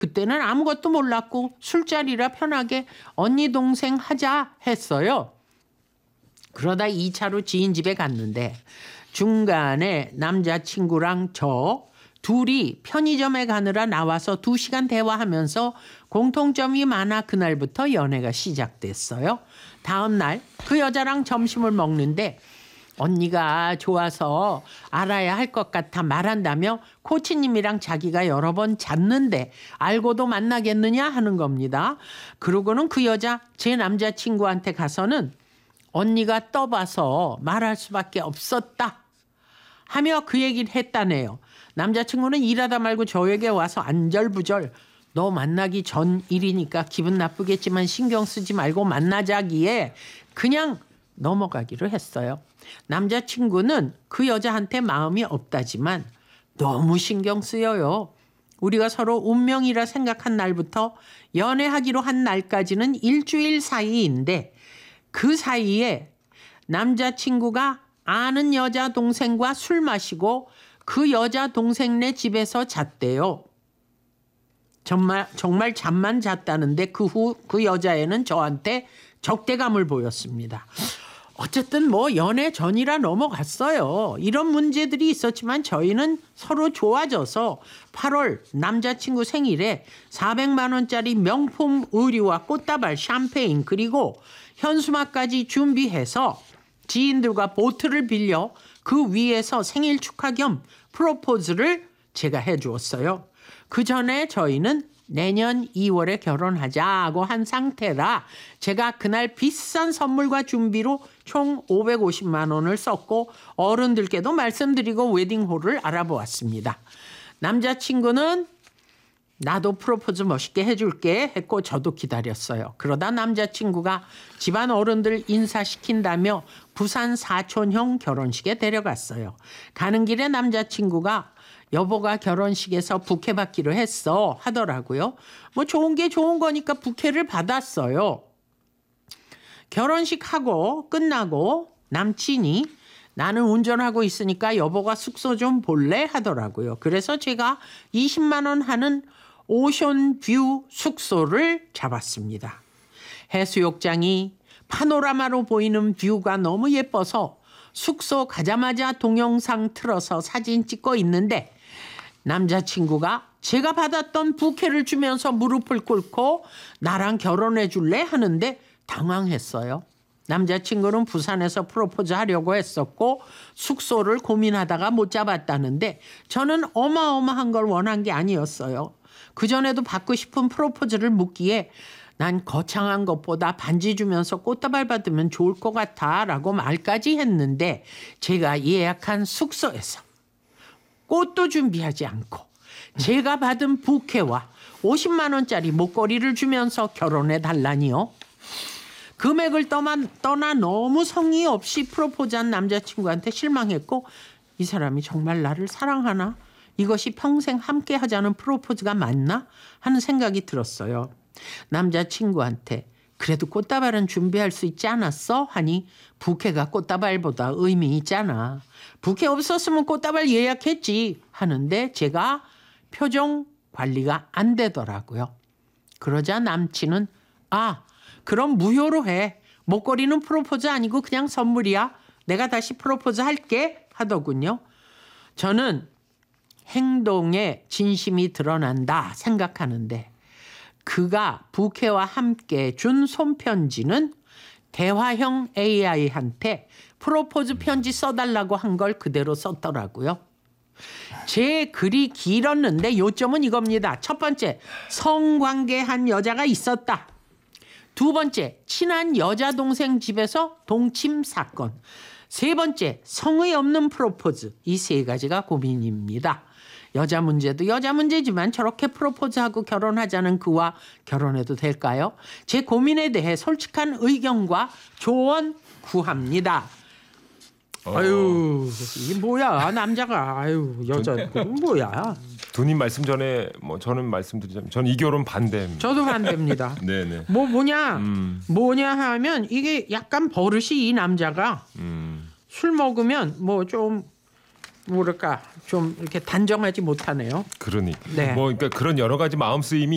그때는 아무것도 몰랐고 술자리라 편하게 언니 동생 하자 했어요. 그러다 2차로 지인 집에 갔는데 중간에 남자친구랑 저 둘이 편의점에 가느라 나와서 2시간 대화하면서 공통점이 많아 그날부터 연애가 시작됐어요. 다음 날 그 여자랑 점심을 먹는데 언니가 좋아서 알아야 할 것 같아 말한다며 코치님이랑 자기가 여러 번 잤는데 알고도 만나겠느냐 하는 겁니다. 그러고는 그 여자 제 남자친구한테 가서는 언니가 떠봐서 말할 수밖에 없었다 하며 그 얘기를 했다네요. 남자친구는 일하다 말고 저에게 와서 안절부절 너 만나기 전 일이니까 기분 나쁘겠지만 신경 쓰지 말고 만나자기에 그냥 넘어가기로 했어요. 남자친구는 그 여자한테 마음이 없다지만 너무 신경 쓰여요. 우리가 서로 운명이라 생각한 날부터 연애하기로 한 날까지는 일주일 사이인데 그 사이에 남자친구가 아는 여자 동생과 술 마시고 그 여자 동생네 집에서 잤대요. 정말 잠만 잤다는데 그 후 그 여자애는 저한테 적대감을 보였습니다. 어쨌든 뭐 연애 전이라 넘어갔어요. 이런 문제들이 있었지만 저희는 서로 좋아져서 8월 남자친구 생일에 400만 원짜리 명품 의류와 꽃다발, 샴페인 그리고 현수막까지 준비해서 지인들과 보트를 빌려 그 위에서 생일 축하 겸 프로포즈를 제가 해주었어요. 그 전에 저희는 내년 2월에 결혼하자고 한 상태라 제가 그날 비싼 선물과 준비로 총 550만 원을 썼고 어른들께도 말씀드리고 웨딩홀을 알아보았습니다. 남자친구는 나도 프로포즈 멋있게 해줄게 했고 저도 기다렸어요. 그러다 남자친구가 집안 어른들 인사시킨다며 부산 사촌형 결혼식에 데려갔어요. 가는 길에 남자친구가 여보가 결혼식에서 부케 받기로 했어 하더라고요. 뭐 좋은 게 좋은 거니까 부케를 받았어요. 결혼식 하고 끝나고 남친이 나는 운전하고 있으니까 여보가 숙소 좀 볼래 하더라고요. 그래서 제가 20만 원 하는 오션뷰 숙소를 잡았습니다. 해수욕장이 파노라마로 보이는 뷰가 너무 예뻐서 숙소 가자마자 동영상 틀어서 사진 찍고 있는데 남자친구가 제가 받았던 부케를 주면서 무릎을 꿇고 나랑 결혼해 줄래 하는데 당황했어요. 남자친구는 부산에서 프로포즈 하려고 했었고 숙소를 고민하다가 못 잡았다는데 저는 어마어마한 걸 원한 게 아니었어요. 그전에도 받고 싶은 프로포즈를 묻기에 난 거창한 것보다 반지 주면서 꽃다발 받으면 좋을 것 같아 라고 말까지 했는데 제가 예약한 숙소에서 꽃도 준비하지 않고 제가 받은 부케와 50만 원짜리 목걸이를 주면서 결혼해 달라니요. 금액을 떠나 너무 성의 없이 프로포즈한 남자친구한테 실망했고 이 사람이 정말 나를 사랑하나? 이것이 평생 함께 하자는 프로포즈가 맞나? 하는 생각이 들었어요. 남자친구한테 그래도 꽃다발은 준비할 수 있지 않았어? 하니 부케가 꽃다발보다 의미 있잖아. 부케 없었으면 꽃다발 예약했지 하는데 제가 표정 관리가 안 되더라고요. 그러자 남친은 그럼 무효로 해. 목걸이는 프로포즈 아니고 그냥 선물이야. 내가 다시 프로포즈 할게 하더군요. 저는 행동에 진심이 드러난다 생각하는데 그가 부케와 함께 준 손편지는 대화형 AI한테 프로포즈 편지 써달라고 한 걸 그대로 썼더라고요. 제 글이 길었는데 요점은 이겁니다. 첫 번째, 성관계한 여자가 있었다. 두 번째, 친한 여자 동생 집에서 동침 사건. 세 번째, 성의 없는 프로포즈. 이 세 가지가 고민입니다. 여자 문제도 여자 문제지만 저렇게 프로포즈하고 결혼하자는 그와 결혼해도 될까요? 제 고민에 대해 솔직한 의견과 조언 구합니다. 아유, 이게 뭐야 남자가 여자 뭐야? 두님 말씀 전에 저는 말씀드리자면 저는 이 결혼 반대입니다. 저도 반대입니다. 네네. 뭐냐 하면 이게 약간 버릇이 이 남자가 술 먹으면 좀 이렇게 단정하지 못하네요. 그러니까 네. 그러니까 그런 여러 가지 마음 쓰임이